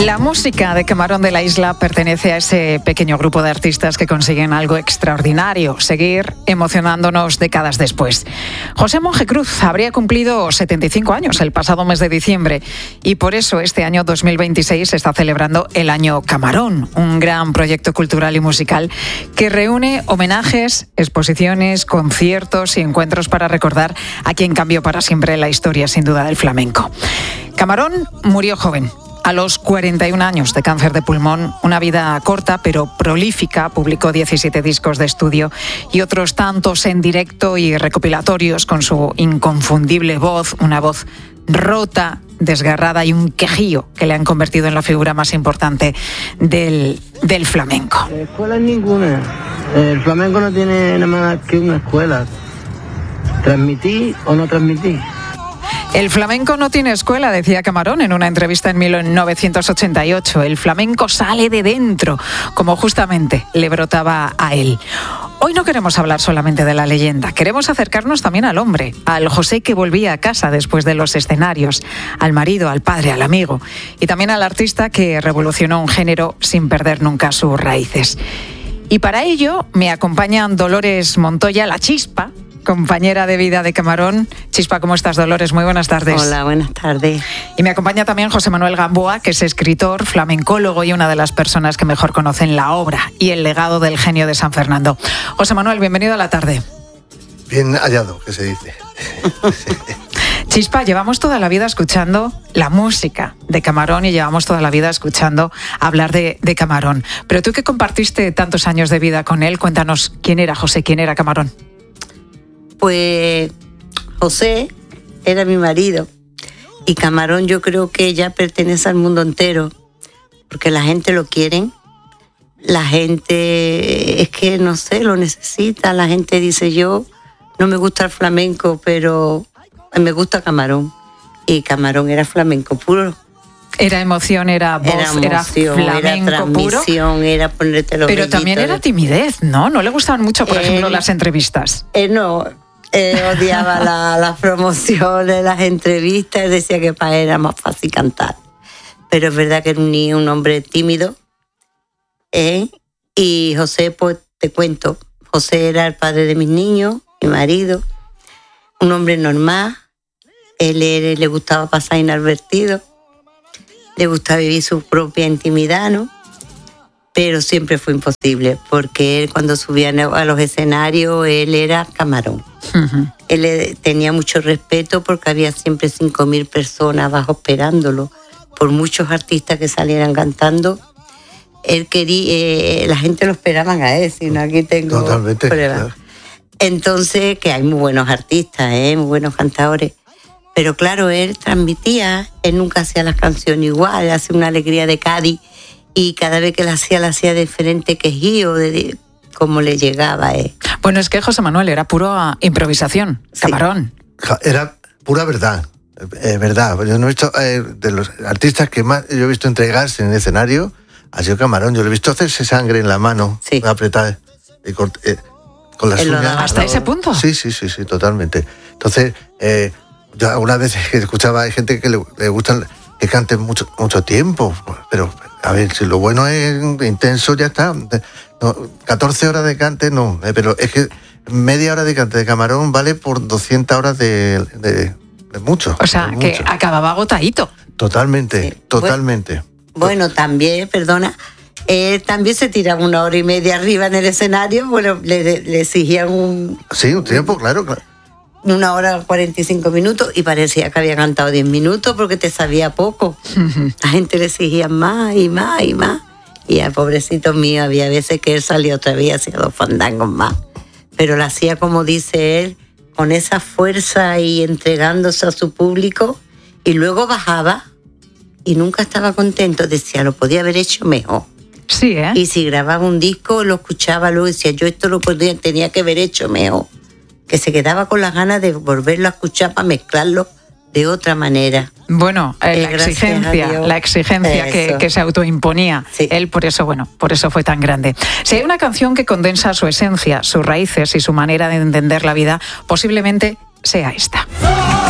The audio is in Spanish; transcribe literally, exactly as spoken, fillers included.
La música de Camarón de la Isla pertenece a ese pequeño grupo de artistas que consiguen algo extraordinario, seguir emocionándonos décadas después. José Monje Cruz habría cumplido setenta y cinco años el pasado mes de diciembre y por eso este año dos mil veintiséis se está celebrando el Año Camarón, un gran proyecto cultural y musical que reúne homenajes, exposiciones, conciertos y encuentros para recordar a quien cambió para siempre la historia, sin duda, del flamenco. Camarón murió joven. A los cuarenta y un años de cáncer de pulmón, una vida corta pero prolífica, publicó diecisiete discos de estudio y otros tantos en directo y recopilatorios con su inconfundible voz, una voz rota, desgarrada y un quejío que le han convertido en la figura más importante del, del flamenco. Escuela ninguna. El flamenco no tiene nada más que una escuela. ¿Transmití o no transmití? El flamenco no tiene escuela, decía Camarón en una entrevista en mil novecientos ochenta y ocho. El flamenco sale de dentro, como justamente le brotaba a él. Hoy no queremos hablar solamente de la leyenda, queremos acercarnos también al hombre, al José que volvía a casa después de los escenarios, al marido, al padre, al amigo, y también al artista que revolucionó un género sin perder nunca sus raíces. Y para ello me acompañan Dolores Montoya, la Chispa, compañera de vida de Camarón. Chispa, ¿cómo estás, Dolores? Muy buenas tardes. Hola, buenas tardes. Y me acompaña también José Manuel Gamboa, que es escritor, flamencólogo y una de las personas que mejor conocen la obra y el legado del genio de San Fernando. José Manuel, bienvenido a la tarde. Bien hallado, que se dice. Chispa, llevamos toda la vida escuchando la música de Camarón y llevamos toda la vida escuchando hablar de, de Camarón. Pero tú que compartiste tantos años de vida con él, cuéntanos quién era José, quién era Camarón. Pues José era mi marido y Camarón yo creo que ya pertenece al mundo entero porque la gente lo quiere, la gente es que no sé, lo necesita, la gente dice yo no me gusta el flamenco pero me gusta Camarón y Camarón era flamenco puro. Era emoción, era voz, era, emoción, era flamenco era transmisión, puro. Era ponerte los Pero también era timidez, ¿no? No le gustaban mucho, por eh, ejemplo, las entrevistas. Eh, no, eh, odiaba la, las promociones, las entrevistas, decía que para él era más fácil cantar. Pero es verdad que era un niño, un hombre tímido. ¿eh? Y José, pues te cuento, José era el padre de mis niños, mi marido, un hombre normal. Él, él le gustaba pasar inadvertido. Le gustaba vivir su propia intimidad, ¿no? Pero siempre fue imposible, porque él cuando subía a los escenarios, él era Camarón. Uh-huh. Él tenía mucho respeto porque había siempre cinco mil personas abajo esperándolo, por muchos artistas que salieran cantando. Él quería, eh, la gente lo esperaba a él, sino aquí tengo Totalmente, pruebas. Claro. Entonces, que hay muy buenos artistas, ¿eh? Muy buenos cantadores. Pero claro, él transmitía, él nunca hacía las canciones igual, él hacía una alegría de Cádiz y cada vez que la hacía, la hacía de diferente quejío, de, de cómo le llegaba a él. Bueno, es que José Manuel era pura improvisación, sí. Camarón. Era pura verdad, eh, verdad. Yo no he visto, eh, de los artistas que más yo he visto entregarse en el escenario, ha sido Camarón. Yo lo he visto hacerse sangre en la mano, sí. apretar y cortar, eh, con las uñas. ¿Hasta no, ese punto? Sí, sí, sí, sí, totalmente. Entonces, eh, yo algunas veces que escuchaba, hay gente que le, le gustan que canten mucho, mucho tiempo, pero a ver, si lo bueno es intenso, ya está. No, catorce horas de cante, no, eh, pero es que media hora de cante de Camarón vale por doscientas horas de, de, de mucho. O sea, que mucho. Acababa agotadito. Totalmente, sí. totalmente. Bueno, bueno, también, perdona, eh, también se tiraba una hora y media arriba en el escenario, bueno, le, le exigían un... Sí, un tiempo, claro, claro. Una hora cuarenta y cinco minutos y parecía que había cantado diez minutos porque te sabía poco. Uh-huh. La gente le exigía más y más y más. Y al pobrecito mío había veces que él salía otra vez y hacía dos fandangos más. Pero lo hacía, como dice él, con esa fuerza y entregándose a su público. Y luego bajaba y nunca estaba contento. Decía, lo podía haber hecho mejor. Sí, ¿eh? Y si grababa un disco, lo escuchaba luego y decía, yo esto lo podía, tenía que haber hecho mejor. Que se quedaba con las ganas de volverlo a escuchar para mezclarlo de otra manera. Bueno, eh, la exigencia, la exigencia que, que se autoimponía. Sí. Él por eso, bueno, por eso fue tan grande. Si hay una canción que condensa su esencia, sus raíces y su manera de entender la vida, posiblemente sea esta.